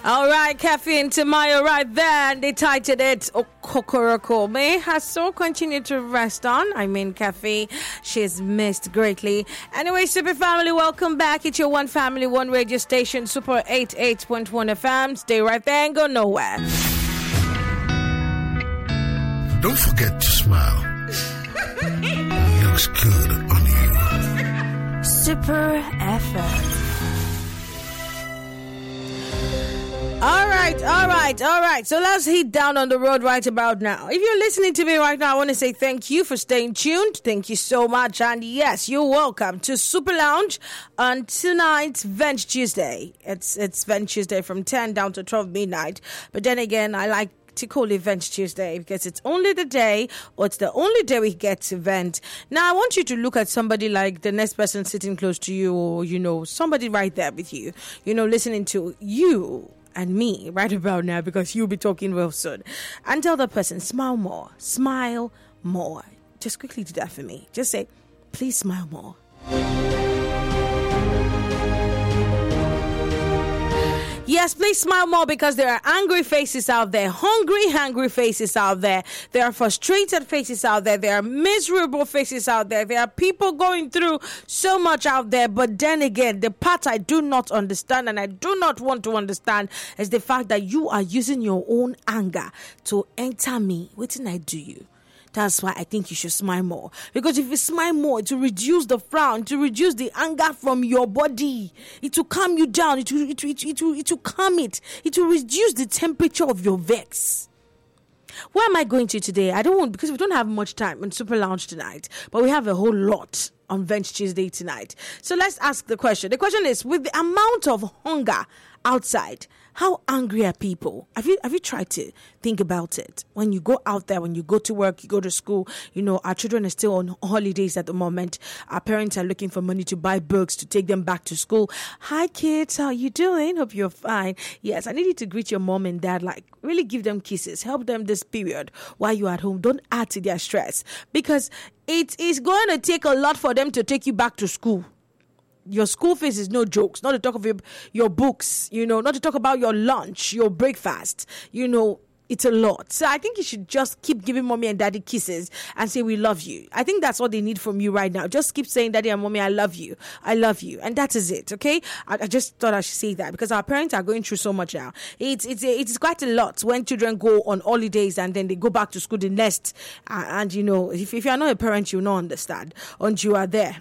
All right, Caffeine Tamayo right there. And they titled it Okokoroko. May her soul continue to rest on. Cafe, she's missed greatly. Anyway, Super Family, welcome back. It's your One Family, One Radio Station, Super 88.1 FM. Stay right there and go nowhere. Don't forget to smile. It looks good on you. Super FM. All right. So let's head down on the road right about now. If you're listening to me right now, I want to say thank you for staying tuned. Thank you so much. And yes, you're welcome to Super Lounge on tonight's Venge Tuesday. It's Venge Tuesday from 10 down to 12 midnight. But then again, I like to call it Venge Tuesday because it's only the day, or it's the only day we get to vent. Now, I want you to look at somebody like the next person sitting close to you, or, somebody right there with you, listening to you and me right about now, because you'll be talking real soon. And tell the person, smile more. Smile more. Just quickly do that for me. Just say, please smile more. Yes, please smile more, because there are angry faces out there, hungry faces out there. There are frustrated faces out there. There are miserable faces out there. There are people going through so much out there. But then again, the part I do not understand, and I do not want to understand, is the fact that you are using your own anger to enter me. What did I do you? That's why I think you should smile more. Because if you smile more, it will reduce the frown, to reduce the anger from your body. It will calm you down. It will calm it. It will reduce the temperature of your vex. Where am I going to today? Because we don't have much time on Super Lounge tonight, but we have a whole lot on Venge Tuesday tonight. So let's ask the question. The question is, with the amount of hunger outside, how angry are people? Have you tried to think about it? When you go out there, when you go to work, you go to school, our children are still on holidays at the moment. Our parents are looking for money to buy books to take them back to school. Hi kids, how you doing? Hope you're fine. Yes, I need you to greet your mom and dad, really give them kisses. Help them this period while you're at home. Don't add to their stress, because it is going to take a lot for them to take you back to school. Your school fees is no jokes. Not to talk of your books, not to talk about your lunch, your breakfast, it's a lot. So I think you should just keep giving mommy and daddy kisses and say, we love you. I think that's what they need from you right now. Just keep saying, daddy and mommy, I love you. I love you. And that is it, okay? I just thought I should say that, because our parents are going through so much now. It's quite a lot when children go on holidays and then they go back to school the next. And if you're not a parent, you'll not understand until you are there.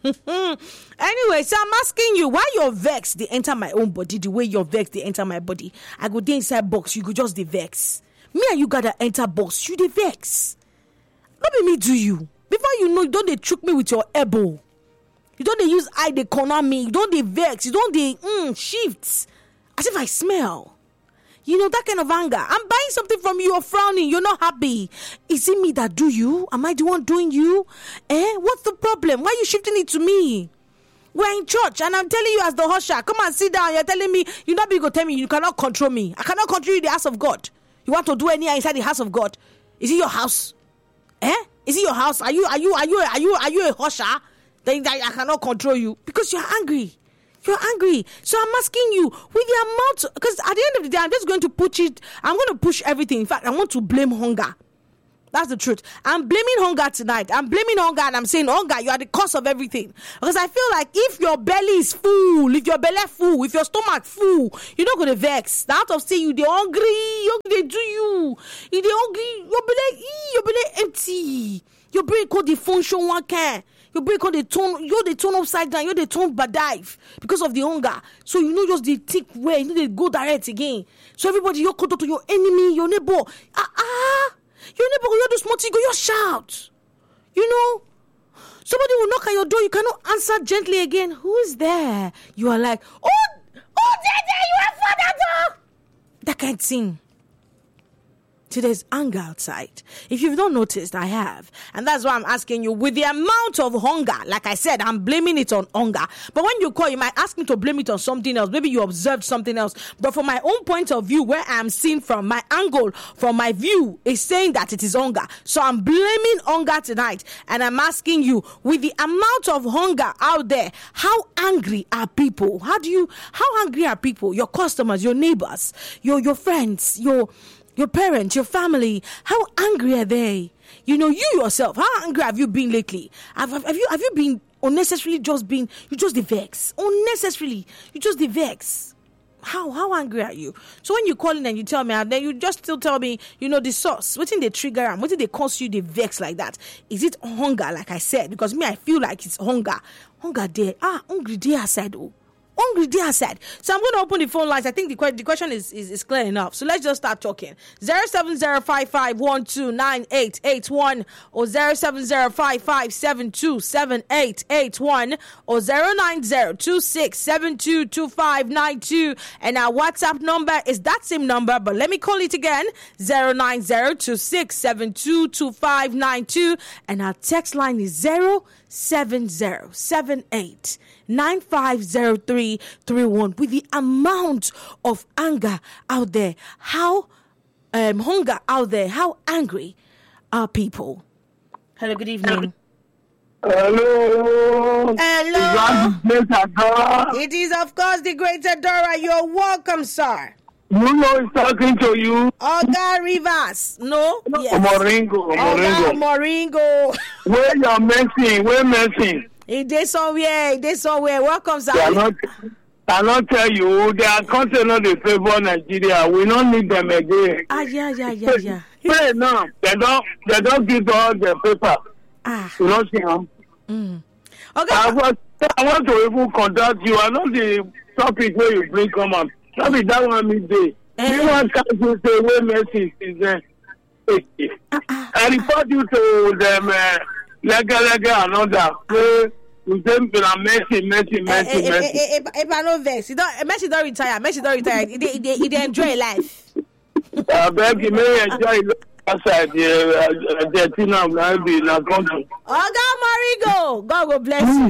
Anyway, so I'm asking you, why your vex, they enter my own body the way your vex, they enter my body? I go there inside box, you go just the vex. Me and you gotta enter box, you the vex. Not be me do you. Before you know, you don't they choke me with your elbow. You don't they use eye they corner me. You don't they vex. You don't they shift. As if I smell. That kind of anger. I'm buying something from you, you're frowning, you're not happy. Is it me that do you? Am I the one doing you? What's the problem? Why are you shifting it to me? We're in church and I'm telling you as the usher, come and sit down. You're telling me, you're not going to tell me you cannot control me. I cannot control you in the house of God. You want to do anything inside the house of God? Is it your house? Is it your house? Are you a usher? Then I cannot control you because you're angry. You're angry. So I'm asking you, with the amount, because at the end of the day, I'm just going to I'm going to push everything. In fact, I want to blame hunger. That's the truth. I'm blaming hunger tonight. I'm blaming hunger and I'm saying, hunger, you are the cause of everything. Because I feel like if your belly is full, if your belly full, if your stomach full, you're not going to vex. The out of say you, they're hungry, they do you. If they're hungry, your belly empty. Your brain called the function one can. Your brain called the tone, you're the tone upside down, you're the tone badive because of the hunger. So just the thick way, you know they go direct again. So everybody, you're called to your enemy, your neighbor. Your neighbor will do small thing, you shout. Somebody will knock at your door, you cannot answer gently again. Who is there? You are like, there, you have father door. That kind of thing. There's anger outside. If you've not noticed, I have. And that's why I'm asking you, with the amount of hunger, like I said, I'm blaming it on hunger. But when you call, you might ask me to blame it on something else. Maybe you observed something else. But from my own point of view, where I'm seeing from my angle, from my view, is saying that it is hunger. So I'm blaming hunger tonight. And I'm asking you, with the amount of hunger out there, how angry are people? How angry are people? Your customers, your neighbors, your friends, your parents, your family, how angry are they? You yourself, how angry have you been lately? Have you been unnecessarily you just the vex? Unnecessarily, you just the vex. How angry are you? So when you call in and you tell me, and then you just still tell me, the source, what did they trigger and what did they cause you the vex like that? Is it hunger, like I said? Because me, I feel like it's hunger. Hunger there. Hungry there, I said, hungry there, I said. So I'm going to open the phone lines. I think the question is clear enough. So let's just start talking. 07055129881 or 07055727881 or 09026722592. And our WhatsApp number is that same number, but let me call it again, 09026722592. And our text line is 07078950331. With the amount of anger out there, how hunger out there, how angry are people? Hello, good evening. Hello. It is, of course, the great Adora. You're welcome, sir. It's talking to you. Oga Rivers. No? Yes. Moringo. Moringo. Where you're messing? Where messing? It is somewhere. Welcome, sir. I not tell you, their country not the favor Nigeria. We don't need them again. Yeah. Pray now. They don't give all the paper. You don't see them. Okay. I want to even contact you. I know the topic where you bring come up. That one midday. You want to say where message is there? I report you to them. Lega and all that. You say Messi. If I know this, Messi don't retire. He enjoy life. I beg you, may enjoy outside the Tina be in a country. Oga Marigo, God will bless you.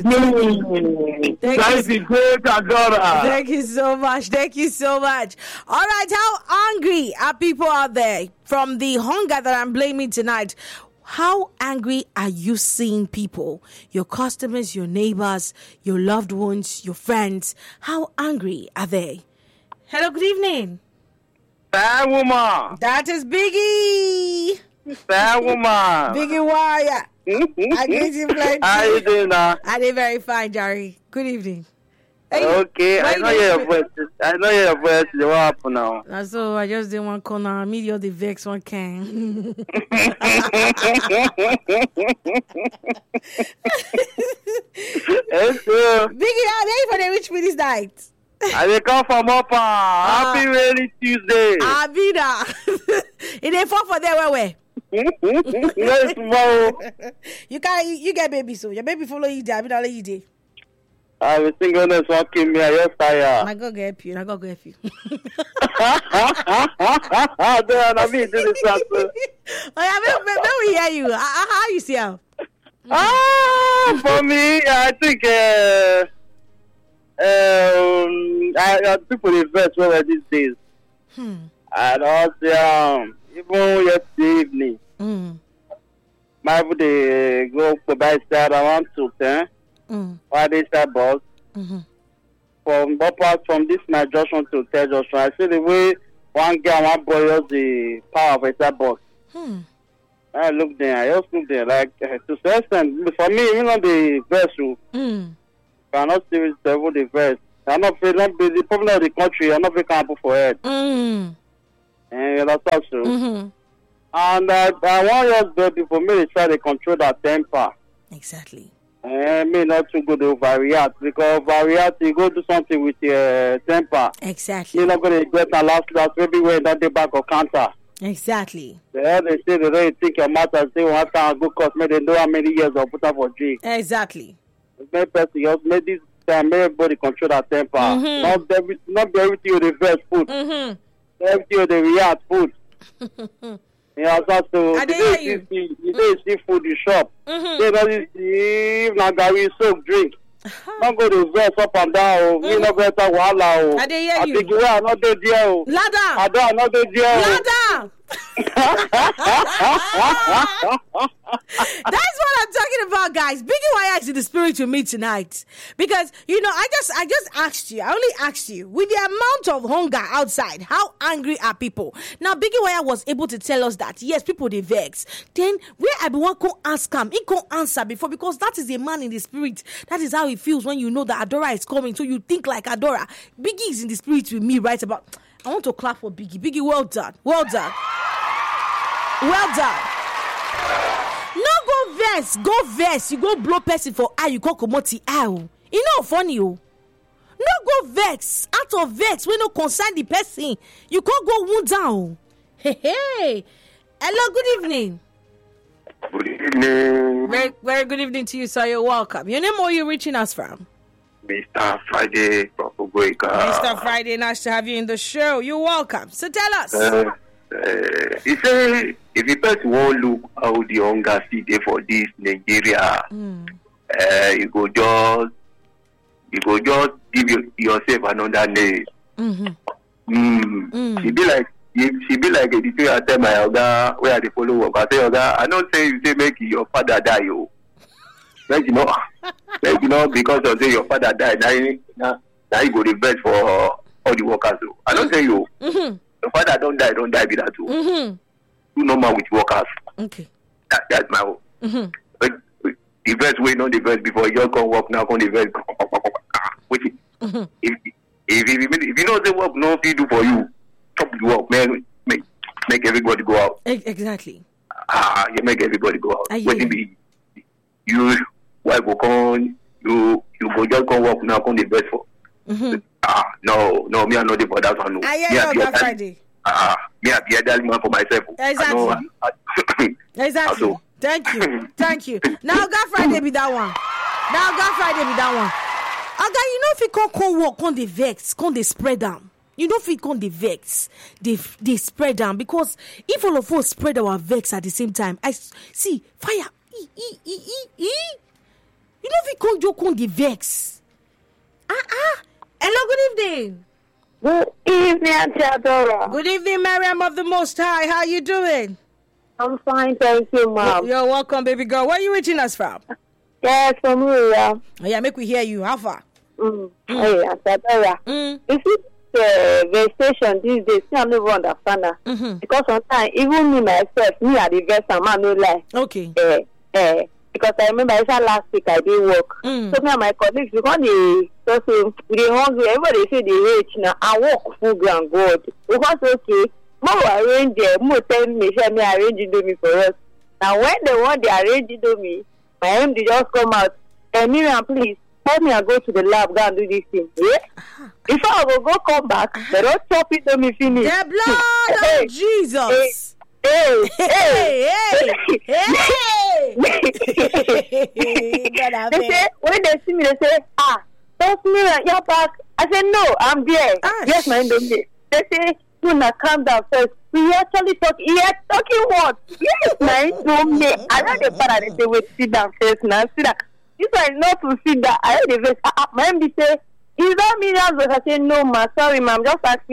Thank you so much. All right, how angry are people out there from the hunger that I'm blaming tonight? How angry are you seeing people? Your customers, your neighbors, your loved ones, your friends. How angry are they? Hello, good evening. Bad woman. That is Biggie. Bad woman. Biggie Wire. I greet you plenty. How you doing now? I did very fine, Jerry. Good evening. Hey, okay, I know your voice. What happened now? So I just didn't want to call now. Media the vex one can. Biggie, how are you for the rich me this night? I will come from Upper. Happy rainy Tuesday. Abida. It ain't fun for there, where? Yes, tomorrow. You get baby, so your baby follow you there. Abida, let you there. I was thinking this one came me. I just tired. I go help you. Then I mean, this is something. Let me hear you. How you see how? For me, I think people invest well these days. And also, even yesterday evening, my they go to buy start around 2:10. Why they start bus? From this my junction to Third Junction, I see the way one girl and one boy use the power of a bus. I just look there, like to some extent. For me, even on the verse, cannot see with the verse. I'm not be the problem of the country. I'm not very comfortable for it. And that's also. And I want your baby for me to try to control that temper. Exactly. Me not too good to overreact, because overreact you go do something with your temper. Exactly. You're not going to get a last maybe when that day back or counter. Exactly. They say they don't think your matter. Say one time good cause maybe they know how many years or put up for jail. Exactly. Many person just made this time everybody control that temper. Not everything you reverse food. Everything you react food. Yeah, that's so. I didn't hear You see food in shop. They don't see Nagari soap drink. Don't go to Zest up and down. We not go to Wahala. I didn't hear you. I think we are not there. Lada. I don't know the deal. Lada. That's what I'm talking about, guys. Biggie Wire is in the spirit with me tonight. Because, I just asked you, I only asked you, with the amount of hunger outside, how angry are people? Now, Biggie Wire was able to tell us that, yes, people, they vex. Then, where everyone can ask him, he can't answer before, because that is a man in the spirit. That is how he feels when you know that Adora is coming, so you think like Adora. Biggie is in the spirit with me right about... I want to clap for Biggie. Biggie, well done. Well done. Well done. No go verse. Go verse. You go blow person for eye. You go komoti eye. You know funny. No go vex. Out of vex. We no concern the person. You can't go wound down. Hey. Hello, good evening. Good evening. Very, very good evening to you, sir. You're welcome. Your name, where are you reaching us from? Mr. Friday from Ogoika. Mr. Friday, nice to have you in the show. You're welcome. So tell us. He said, if the person won't look how the hunger see there for this Nigeria, you go just give yourself another name. She be like a teacher. I tell my Oga where they follow work. I say, Oga, I don't say you say make your father die, yo. Like you know, because of say your father died, now you go revenge for all the workers. So. I don't say you. Your father don't die with that too. Do normal with workers. Okay. That's my own. But the verse way not the verse before you just come work now, come the verse. Which if you know the work no fit do for you, stop the work, man. Make everybody go out. Exactly. You make everybody go out. You why go come you go just come work now come the best for no me I know the for that one. I hear you Friday. Me I be a darling man for myself. Exactly. Thank you. Now God Friday be that one. Oga, you know if you can't work, can't they vex, can't they spread them? You know if we can't they vex, they spread them, because if all of us spread our vex at the same time, I see fire. You know if we can't joke on the vex. Hello, good evening. Good evening, Auntie Adora. Good evening, Miriam of the Most High. How you doing? I'm fine, thank you, Mom. You're welcome, baby girl. Where are you reaching us from? Yes, from Ria. Oh, yeah, make we hear you. How far? Hey, Auntie Adora. If it's the station these days, I'm not understand that. Because sometimes, even me myself, me at the verse, I'm no lie. Okay. Because I remember last week I did work. So me and my colleagues, because they hungry, everybody say they rich now. I walk full ground God. Because okay, more arrange more tell me arrange Indomie for us. Now when they want they arrange Indomie, my MD just come out. Miriam, please help me and go to the lab, go and do this thing. Yeah? If I go come back, they don't chop Indomie finish. The blood of Jesus. Hey. They say, when they see me, they say, don't me, you're back. I said, no, I'm there. Yes, my Indomie. They say, Tuna, calm down first. We actually talk. Yes, talking what? Yes, my Indomie. I know the part they say, wait, sit down first. Now, sit down. This one not to sit down. I heard the verse. My MD say, is that Miriam's voice? I say, no, ma, sorry, ma, I'm just asking.